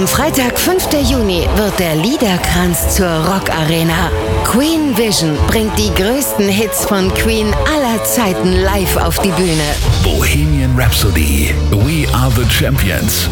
Freitag, 5. Juni, wird der Liederkranz zur Rock-Arena. Queen Vision bringt die größten Hits von Queen aller Zeiten live auf die Bühne. Bohemian Rhapsody, We Are the Champions.